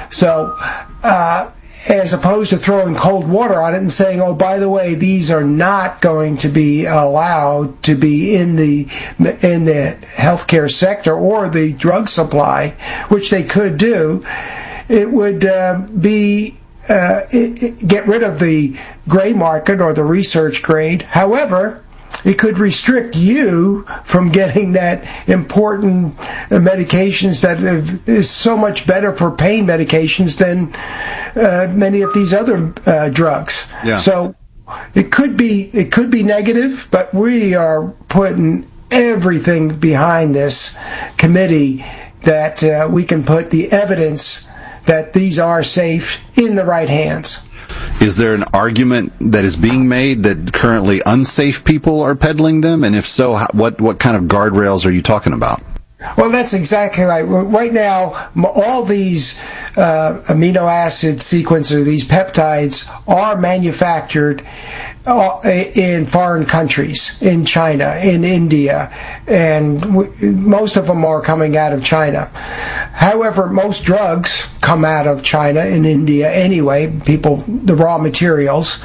So, as opposed to throwing cold water on it and saying, oh, by the way, these are not going to be allowed to be in the healthcare sector or the drug supply, which they could do, it would get rid of the gray market or the research grade. However, it could restrict you from getting that important medications that is so much better for pain medications than many of these other drugs. Yeah. So it could be negative, but we are putting everything behind this committee that we can put the evidence that these are safe in the right hands. Is there an argument that is being made that currently unsafe people are peddling them? And if so, what kind of guardrails are you talking about? Well, that's exactly right. Right now, all these amino acid sequences, these peptides, are manufactured in foreign countries, in China, in India, and most of them are coming out of China. However, most drugs come out of China and India anyway, the raw materials,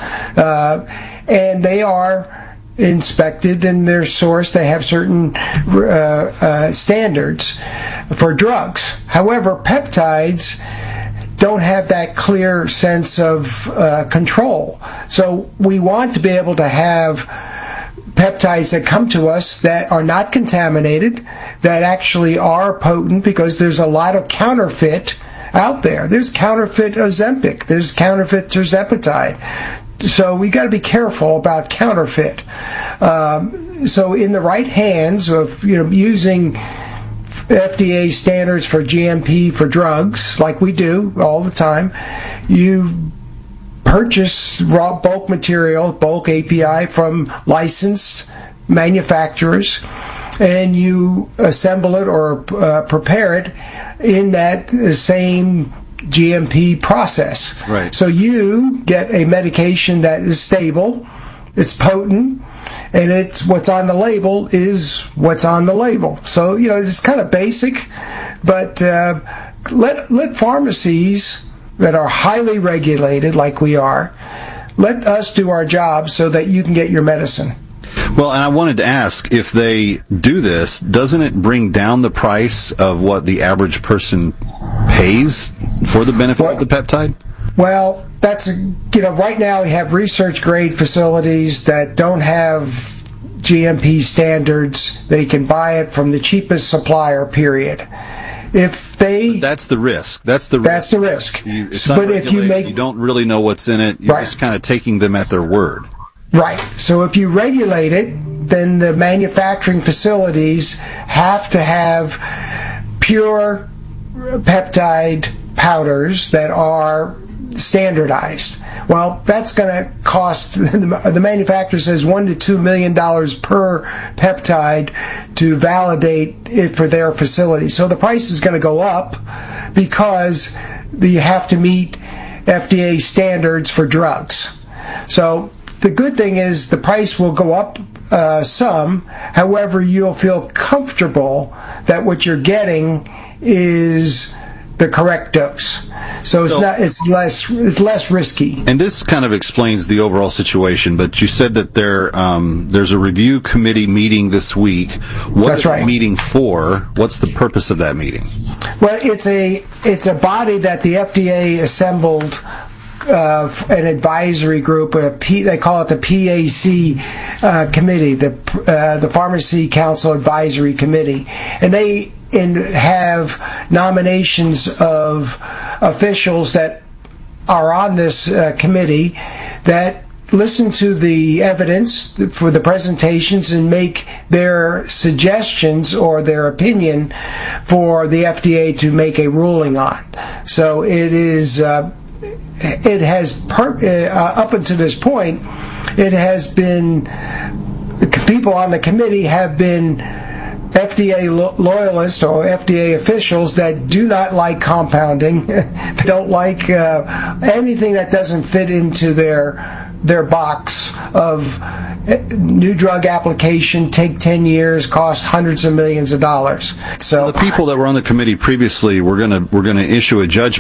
and they are inspected and they're sourced. They have certain standards for drugs. However, peptides don't have that clear sense of control. So we want to be able to have peptides that come to us that are not contaminated, that actually are potent, because there's a lot of counterfeit out there. There's counterfeit Ozempic. There's counterfeit tirzepatide. So we got to be careful about counterfeit. So in the right hands of using FDA standards for GMP for drugs, like we do all the time, you purchase raw bulk material, bulk API from licensed manufacturers, and you assemble it or prepare it in that same GMP process. Right. So you get a medication that is stable, it's potent, and it's what's on the label is what's on the label. So it's kind of basic, but let pharmacies that are highly regulated, like we are, let us do our job so that you can get your medicine. Well, and I wanted to ask, if they do this, doesn't it bring down the price of what the average person pays for the benefit of the peptide? Well, that's, right now we have research grade facilities that don't have GMP standards. They can buy it from the cheapest supplier, period. That's the risk. That's the risk. It's but if you don't really know what's in it, you're just kind of taking them at their word. Right. So if you regulate it, then the manufacturing facilities have to have pure peptide powders that are standardized. Well, that's going to cost, the manufacturer says, $1 to $2 million per peptide to validate it for their facility. So the price is going to go up because you have to meet FDA standards for drugs. So the good thing is the price will go up some. However, you'll feel comfortable that what you're getting is the correct dose. So it's less risky. And this kind of explains the overall situation. But you said that there's a review committee meeting this week. What is the meeting for? What's the purpose of that meeting? Well, it's a body that the FDA assembled. An advisory group, they call it the PAC committee, the Pharmacy Council Advisory Committee, and they have nominations of officials that are on this committee that listen to the evidence for the presentations and make their suggestions or their opinion for the FDA to make a ruling on. So it is. It has, up until this point, it has been, the people on the committee have been FDA loyalists or FDA officials that do not like compounding. They don't like anything that doesn't fit into their box of new drug application, take 10 years, cost hundreds of millions of dollars. So the people that were on the committee previously, we're going to issue a judgment